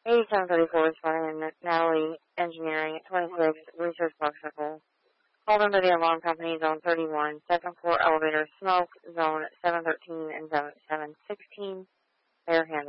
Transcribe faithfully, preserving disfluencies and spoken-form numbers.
eighty-seven thirty-four is running Natalie Engineering at twenty-six Research Park Circle. Call number the alarm company, zone thirty-one, second floor elevator, smoke, zone seven thirteen and zone seven sixteen. They are handling.